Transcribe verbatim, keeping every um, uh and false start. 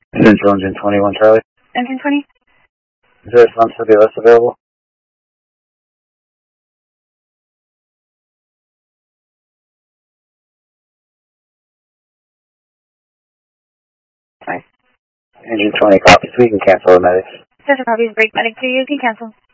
Central Engine twenty-one, Charlie. Engine twenty? Is there a front to the list available? Sorry. Engine twenty, copy. So we can cancel the medics. There's a copy. Break medic to you. You can cancel.